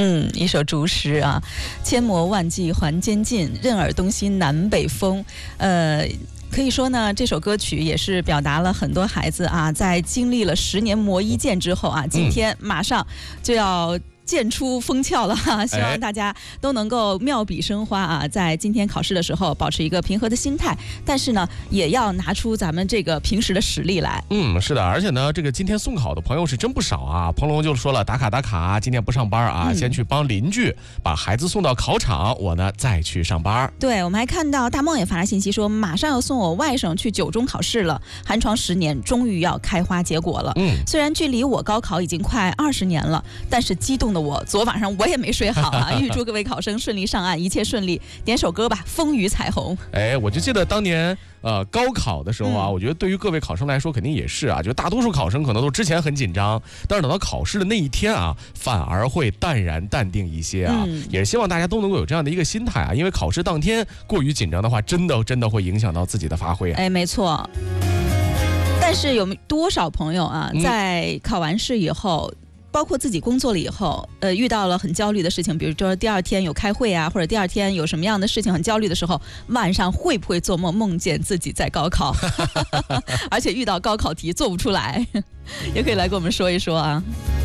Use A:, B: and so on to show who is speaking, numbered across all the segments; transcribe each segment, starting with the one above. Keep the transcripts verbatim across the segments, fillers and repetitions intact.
A: 嗯，一首竹诗啊，千磨万击还坚劲，任尔东西南北风。呃。可以说呢，这首歌曲也是表达了很多孩子啊，在经历了十年磨一剑之后啊，今天马上就要剑出锋鞘了哈，希望大家都能够妙笔生花啊，在今天考试的时候保持一个平和的心态，但是呢，也要拿出咱们这个平时的实力来。
B: 嗯，是的，而且呢，这个今天送考的朋友是真不少啊。彭龙就说了，打卡打卡，今天不上班啊，嗯、先去帮邻居把孩子送到考场，我呢再去上班。
A: 对，我们还看到大梦也发来信息说，马上要送我外甥去九中考试了，寒窗十年终于要开花结果了。嗯，虽然距离我高考已经快二十年了，但是激动的我昨晚上我也没睡好啊！预祝各位考生顺利上岸，一切顺利。点首歌吧，《风雨彩虹》。
B: 哎，我就记得当年呃高考的时候啊、嗯，我觉得对于各位考生来说肯定也是啊，就大多数考生可能都之前很紧张，但是等到考试的那一天啊，反而会淡然淡定一些啊。嗯、也是希望大家都能够有这样的一个心态啊，因为考试当天过于紧张的话，真的真的会影响到自己的发挥啊。
A: 哎，没错。但是有多少朋友啊，在考完试以后？嗯包括自己工作了以后，呃，遇到了很焦虑的事情，比如说第二天有开会啊，或者第二天有什么样的事情很焦虑的时候，晚上会不会做梦梦见自己在高考，而且遇到高考题做不出来，也可以来跟我们说一说啊。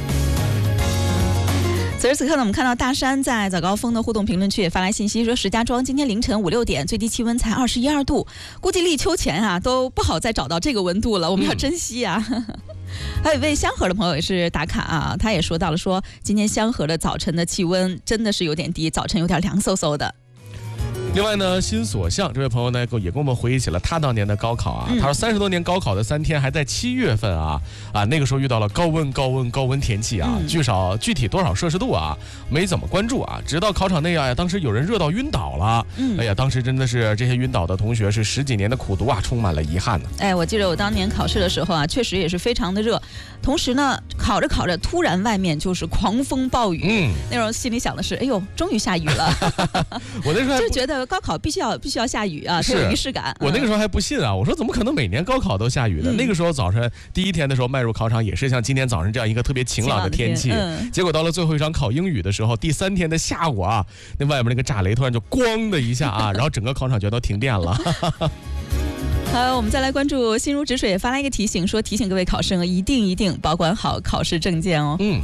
A: 此时此刻呢，我们看到大山在早高峰的互动评论区也发来信息说，石家庄今天凌晨五六点最低气温才二十一二度，估计立秋前啊都不好再找到这个温度了，我们要珍惜啊。嗯还有一位香河的朋友也是打卡啊，他也说到了说，今天香河的早晨的气温真的是有点低，早晨有点凉飕飕的。
B: 另外呢，新所向这位朋友呢，也跟我们回忆起了他当年的高考啊。嗯、他说三十多年高考的三天还在七月份啊啊，那个时候遇到了高温、高温、高温天气啊，嗯、据少具体多少摄氏度啊，没怎么关注啊。直到考场内啊，当时有人热到晕倒了。嗯、哎呀，当时真的是这些晕倒的同学是十几年的苦读啊，充满了遗憾呢。
A: 哎，我记得我当年考试的时候啊，确实也是非常的热，同时呢，考着考着，突然外面就是狂风暴雨，嗯、那时候心里想的是，哎呦，终于下雨了。
B: 我那时候
A: 就觉得高考必须要必须要下雨啊，才有仪式感。
B: 我那个时候还不信啊，我说怎么可能每年高考都下雨的？嗯、那个时候早晨第一天的时候迈入考场也是像今天早上这样一个特别晴朗的天气，嗯、结果到了最后一场考英语的时候，第三天的下午啊，那外面那个炸雷突然就咣的一下啊，然后整个考场全都停电了。
A: 好，我们再来关注心如止水发来一个提醒，说提醒各位考生一定一定保管好考试证件哦。嗯。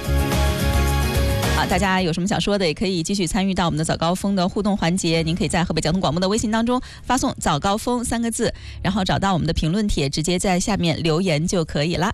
A: 好，大家有什么想说的，也可以继续参与到我们的早高峰的互动环节。您可以在河北交通广播的微信当中发送“早高峰”三个字，然后找到我们的评论帖，直接在下面留言就可以了。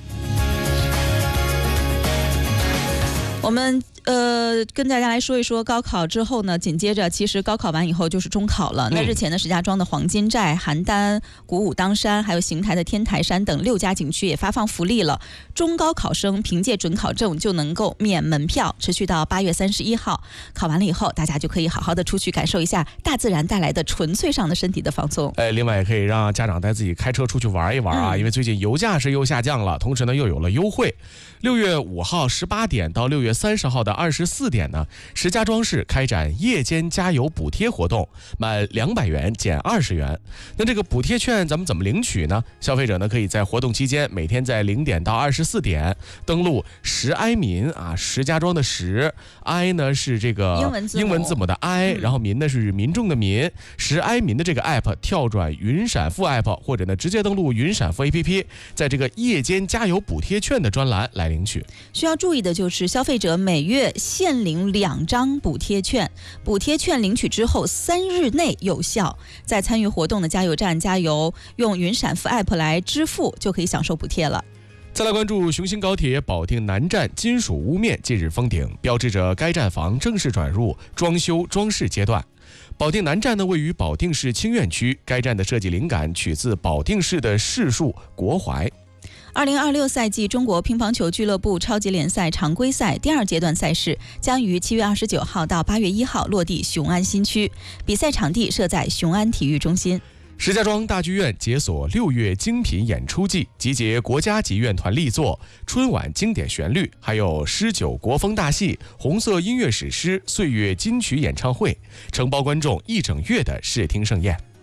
A: 我们呃跟大家来说一说高考之后呢，紧接着其实高考完以后就是中考了。那日前呢，石家庄的黄金寨、邯郸、鼓舞当山，还有邢台的天台山等六家景区也发放福利了。中高考生凭借准考证就能够免门票，持续到八月三十一号。考完了以后，大家就可以好好的出去感受一下大自然带来的纯粹上的身体的放松。
B: 哎，另外也可以让家长带自己开车出去玩一玩啊，嗯、因为最近油价是又下降了，同时呢又有了优惠。六月五号十八点到六月三十号的二十四点呢，石家庄市开展夜间加油补贴活动，满两百元减二十元。那这个补贴券咱们怎么领取呢？消费者呢可以在活动期间每天在零点到二十四点登录石埃民啊，石家庄的石，埃呢是这个英文字母, 英文字母的埃、嗯，然后民呢是民众的民，石埃民的这个 app 跳转云闪付 app， 或者呢直接登录云闪付 A P P， 在这个夜间加油补贴券的专栏来领取。
A: 需要注意的就是消费者每月限领两张补贴券，补贴券领取之后三日内有效，在参与活动的加油站加油，用云闪付 app 来支付就可以享受补贴了。
B: 再来关注雄兴高铁保定南站金属屋面近日封顶，标志着该站房正式转入装修装饰阶段。保定南站呢位于保定市清苑区，该站的设计灵感取自保定市的市树国槐。
A: 二零二六赛季中国乒乓球俱乐部超级联赛常规赛第二阶段赛事将于七月二十九号到八月一号落地雄安新区，比赛场地设在雄安体育中心。
B: 石家庄大剧院解锁六月精品演出季，集结国家级院团力作、春晚经典旋律，还有诗酒国风大戏、红色音乐史诗、岁月金曲演唱会，承包观众一整月的视听盛宴。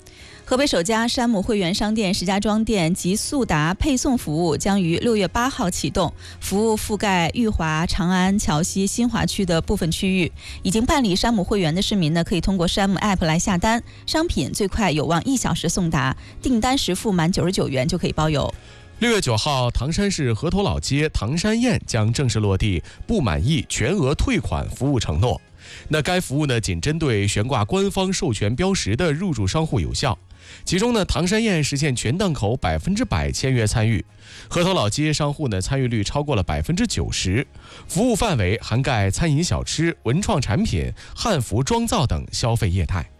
A: 河北首家山姆会员商店石家庄店及速达配送服务将于六月八号启动，服务覆盖裕华、长安、桥西、新华区的部分区域。已经办理山姆会员的市民呢，可以通过山姆 App 来下单，商品最快有望一小时送达，订单时付满九十九元就可以包邮。
B: 六月九号，唐山市河头老街唐山宴将正式落地不满意全额退款服务承诺。那该服务呢，仅针对悬挂官方授权标识的入驻商户有效。其中呢，唐山宴实现全档口百分之百签约参与，河头老街商户呢参与率超过了百分之九十，服务范围涵盖餐饮小吃、文创产品、汉服妆造等消费业态。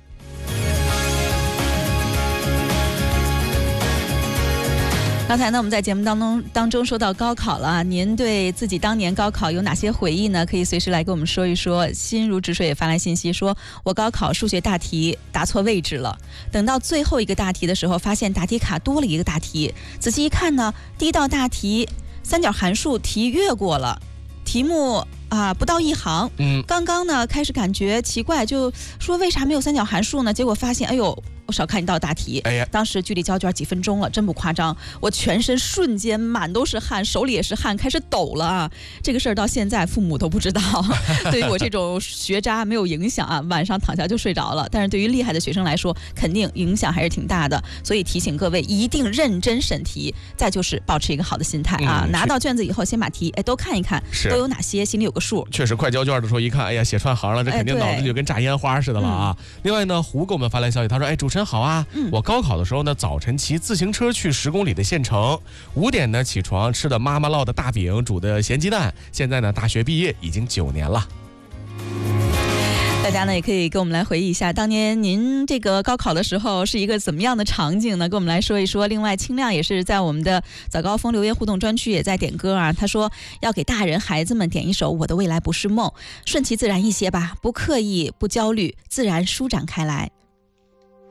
A: 刚才呢，我们在节目当中当中说到高考了，您对自己当年高考有哪些回忆呢？可以随时来跟我们说一说。心如止水也发来信息说，我高考数学大题答错位置了，等到最后一个大题的时候，发现答题卡多了一个大题，仔细一看呢，第一道大题三角函数题越过了，题目啊不到一行。
B: 嗯，
A: 刚刚呢开始感觉奇怪，就说为啥没有三角函数呢？结果发现，哎呦，我少看一道大题。
B: 哎呀，
A: 当时距离交卷几分钟了，真不夸张，我全身瞬间满都是汗，手里也是汗，开始抖了啊！这个事儿到现在父母都不知道，对于我这种学渣没有影响啊，晚上躺下就睡着了。但是对于厉害的学生来说，肯定影响还是挺大的。所以提醒各位一定认真审题，再就是保持一个好的心态啊！
B: 嗯、
A: 拿到卷子以后，先把题哎都看一看，都有哪些，心里有个数。
B: 确实，快交卷的时候一看，哎呀，写串行了，这肯定脑子里就跟炸烟花似的了啊！嗯、另外呢，胡给我们发来消息，他说：“哎，主持人好啊，嗯、我高考的时候呢，早晨骑自行车去十公里的县城，五点呢起床，吃的妈妈烙的大饼，煮的咸鸡蛋。现在呢，大学毕业已经九年了。”
A: 大家呢也可以跟我们来回忆一下，当年您这个高考的时候是一个怎么样的场景呢？跟我们来说一说。另外，清亮也是在我们的早高峰留言互动专区也在点歌啊。他说要给大人孩子们点一首《我的未来不是梦》，顺其自然一些吧，不刻意，不焦虑，自然舒展开来。